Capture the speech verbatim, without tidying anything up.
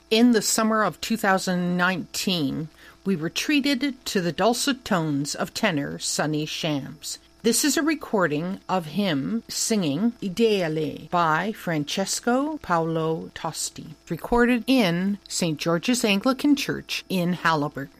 In the summer of two thousand nineteen, we were treated to the dulcet tones of tenor Sonny Shams. This is a recording of him singing Ideale by Francesco Paolo Tosti, recorded in Saint George's Anglican Church in Haliburton.